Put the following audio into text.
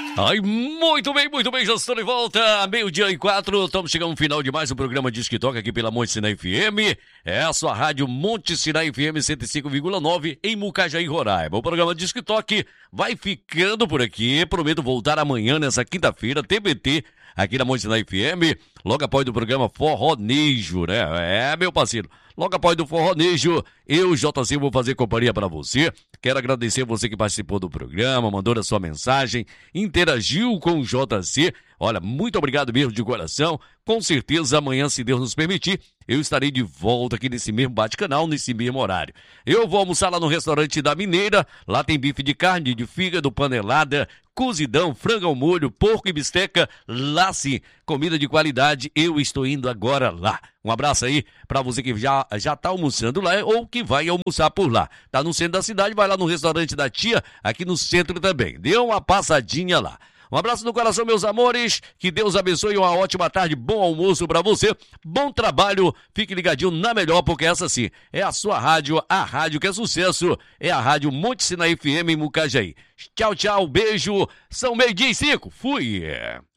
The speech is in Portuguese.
Ai, muito bem, já estou de volta, 12:04, estamos chegando no final de mais um programa de TikTok aqui pela Monte Sinai FM, é a sua rádio Monte Sinai FM 105,9 em Mucajaí, Roraima. O programa de TikTok vai ficando por aqui, prometo voltar amanhã nessa quinta-feira, TBT, aqui na Monte Sinai FM, logo após do programa Forronejo, né? É, meu parceiro. Logo após do Forronejo, eu, JC, vou fazer companhia para você. Quero agradecer você que participou do programa, mandou a sua mensagem, interagiu com o JC. Olha, muito obrigado mesmo de coração. Com certeza amanhã, se Deus nos permitir, eu estarei de volta aqui nesse mesmo bate-canal, nesse mesmo horário. Eu vou almoçar lá no restaurante da Mineira. Lá tem bife de carne, de fígado, panelada, cozidão, frango ao molho, porco e bisteca. Lá sim, comida de qualidade. Eu estou indo agora lá. Um abraço aí para você que já tá almoçando lá ou que vai almoçar por lá. Tá no centro da cidade, vai lá no restaurante da tia, aqui no centro também. Dê uma passadinha lá. Um abraço no coração, meus amores. Que Deus abençoe, uma ótima tarde, bom almoço pra você. Bom trabalho. Fique ligadinho na melhor, porque essa sim é a sua rádio, a rádio que é sucesso. É a rádio Monte Sinai FM em Mucajaí. Tchau, tchau, beijo. São 12:05. Fui.